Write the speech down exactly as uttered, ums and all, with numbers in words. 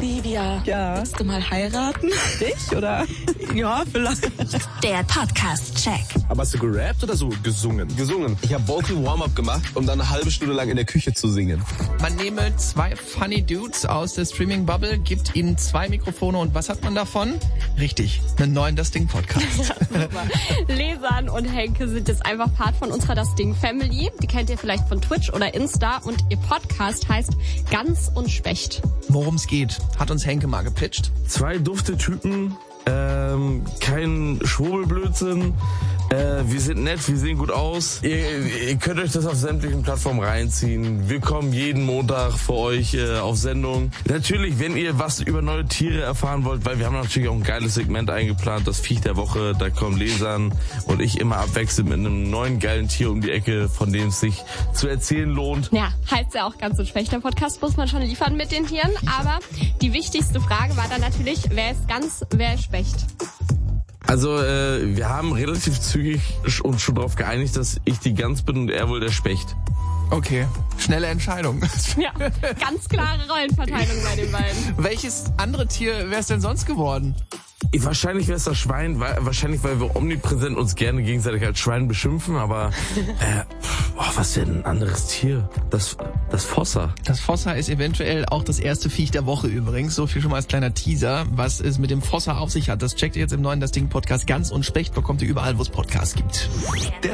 Livia, ja. Willst du mal heiraten? Dich, oder? Ja, vielleicht. Der Podcast-Check. Aber hast du gerappt oder so gesungen? Gesungen. Ich habe Vocal Warm-Up gemacht, um dann eine halbe Stunde lang in der Küche zu singen. Man nehme zwei funny Dudes aus der Streaming-Bubble, gibt ihnen zwei Mikrofone und was hat man davon? Richtig, einen neuen Das Ding Podcast. Ja, super. Lesan und Henke sind jetzt einfach Part von unserer Das Ding Family. Die kennt ihr vielleicht von Twitch oder Insta und ihr Podcast heißt Gans und Specht. Worum es geht, hat uns Henke mal gepitcht. Zwei dufte Typen, ähm, kein Schwurbelblödsinn. Äh, wir sind nett, wir sehen gut aus. Ihr, ihr könnt euch das auf sämtlichen Plattformen reinziehen. Wir kommen jeden Montag für euch äh, auf Sendung. Natürlich, wenn ihr was über neue Tiere erfahren wollt, weil wir haben natürlich auch ein geiles Segment eingeplant, das Viech der Woche. Da kommen Lesern und ich immer abwechselnd mit einem neuen geilen Tier um die Ecke, von dem es sich zu erzählen lohnt. Ja, heißt ja auch Gans und Specht. Der Podcast muss man schon liefern mit den Tieren. Aber die wichtigste Frage war dann natürlich, wer ist Gans, wer ist Specht? Also äh, wir haben relativ zügig uns schon darauf geeinigt, dass ich die Gans bin und er wohl der Specht. Okay, schnelle Entscheidung. Ja, ganz klare Rollenverteilung bei den beiden. Welches andere Tier wäre es denn sonst geworden? Wahrscheinlich wäre es das Schwein, weil, wahrscheinlich weil wir omnipräsent uns gerne gegenseitig als Schwein beschimpfen, aber äh, oh, was wäre denn ein anderes Tier? Das, das Fossa. Das Fossa ist eventuell auch das erste Viech der Woche übrigens. So viel schon mal als kleiner Teaser. Was es mit dem Fossa auf sich hat, das checkt ihr jetzt im neuen Das Ding Podcast. Gans und Specht bekommt ihr überall, wo es Podcasts gibt. Der